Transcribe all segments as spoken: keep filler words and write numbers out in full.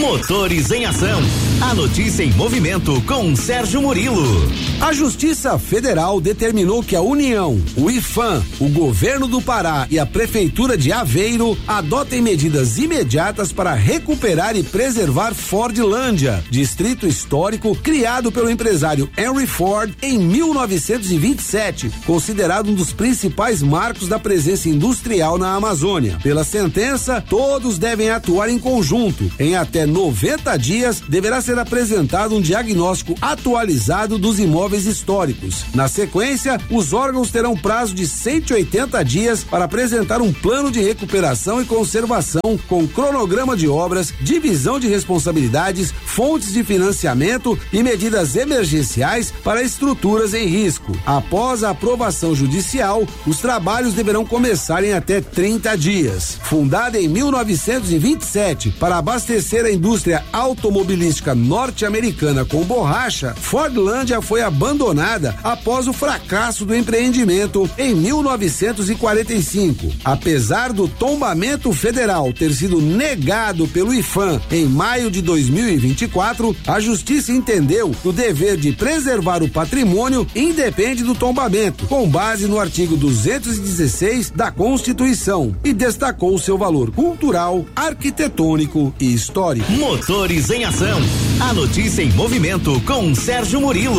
Motores em Ação. A notícia em movimento com Sérgio Murilo. A Justiça Federal determinou que a União, o IPHAN, o Governo do Pará e a Prefeitura de Aveiro adotem medidas imediatas para recuperar e preservar Fordlândia, distrito histórico criado pelo empresário Henry Ford em mil novecentos e vinte e sete, considerado um dos principais marcos da presença industrial na Amazônia. Pela sentença, todos devem atuar em conjunto. Em até noventa dias, deverá ser apresentado um diagnóstico atualizado dos imóveis históricos. Na sequência, os órgãos terão prazo de cento e oitenta dias para apresentar um plano de recuperação e conservação com cronograma de obras, divisão de responsabilidades, fontes de financiamento e medidas emergenciais para estruturas em risco. Após a aprovação judicial, os trabalhos deverão começar em até trinta dias. Fundada em mil novecentos e vinte e sete para abastecer a indústria automobilística norte-americana com borracha, Fordlândia foi abandonada após o fracasso do empreendimento em mil novecentos e quarenta e cinco. Apesar do tombamento federal ter sido negado pelo IPHAN em maio de dois mil e vinte e quatro, a justiça entendeu que o dever de preservar o patrimônio independe do tombamento, com base no artigo duzentos e dezesseis da Constituição, e destacou seu valor cultural, arquitetônico e histórico. Motores em Ação. A notícia em movimento com Sérgio Murilo.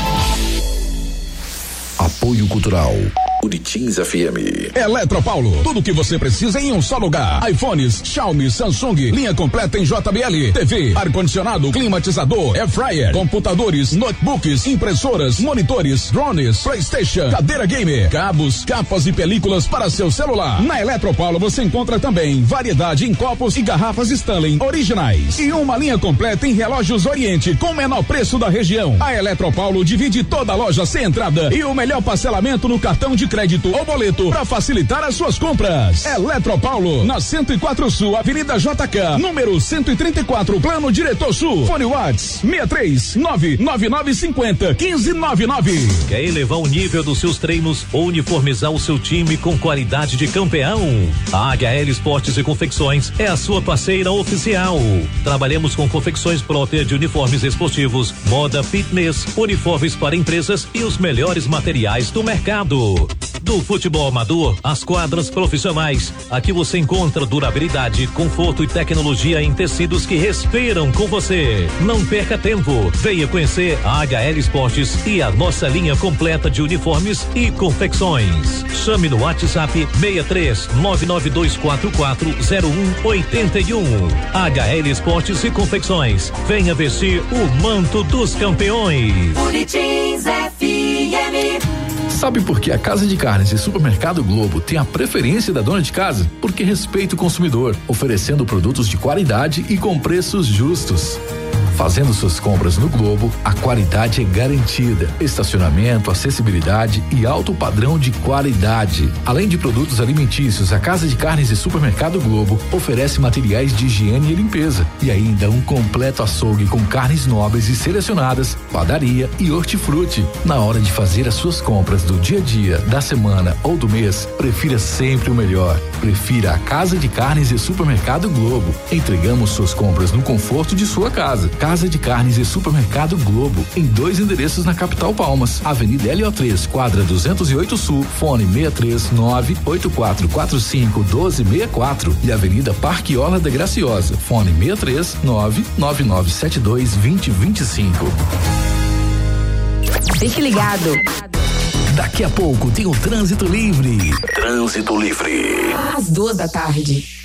Apoio Cultural Buritins F M. Eletropaulo, tudo o que você precisa em um só lugar. iPhones, Xiaomi, Samsung, linha completa em J B L, T V, ar-condicionado, climatizador, air fryer, computadores, notebooks, impressoras, monitores, drones, PlayStation, cadeira gamer, cabos, capas e películas para seu celular. Na Eletropaulo você encontra também variedade em copos e garrafas Stanley originais e uma linha completa em relógios Oriente com o menor preço da região. A Eletropaulo divide toda a loja sem entrada e o melhor parcelamento no cartão de crédito ou boleto para facilitar as suas compras. Eletropaulo, na cento e quatro Sul, Avenida J K, número cento e trinta e quatro, Plano Diretor Sul. Fone Whats seis três nove nove nove cinco zero um cinco nove nove. Quer elevar o nível dos seus treinos ou uniformizar o seu time com qualidade de campeão? A H L Esportes e Confecções é a sua parceira oficial. Trabalhamos com confecções próprias de uniformes esportivos, moda, fitness, uniformes para empresas e os melhores materiais do mercado. Do futebol amador às quadras profissionais, aqui você encontra durabilidade, conforto e tecnologia em tecidos que respiram com você. Não perca tempo, venha conhecer a H L Esportes e a nossa linha completa de uniformes e confecções. Chame no WhatsApp seis três nove nove dois quatro quatro zero um oito um. H L Esportes e Confecções, venha vestir o manto dos campeões. Buritins F M. Sabe por que a Casa de Carnes e Supermercado Globo tem a preferência da dona de casa? Porque respeita o consumidor, oferecendo produtos de qualidade e com preços justos. Fazendo suas compras no Globo, a qualidade é garantida. Estacionamento, acessibilidade e alto padrão de qualidade. Além de produtos alimentícios, a Casa de Carnes e Supermercado Globo oferece materiais de higiene e limpeza e ainda um completo açougue com carnes nobres e selecionadas, padaria e hortifruti. Na hora de fazer as suas compras do dia a dia, da semana ou do mês, prefira sempre o melhor. Prefira a Casa de Carnes e Supermercado Globo. Entregamos suas compras no conforto de sua casa. Casa de Carnes e Supermercado Globo, em dois endereços na capital Palmas, Avenida L O três, quadra duzentos e oito Sul, fone seis três nove oito quatro quatro cinco um dois seis quatro e Avenida Parque Orla da Graciosa, fone seis três nove nove nove sete dois dois zero dois cinco. Fique ligado. Daqui a pouco tem o Trânsito Livre. Trânsito Livre. Às duas da tarde.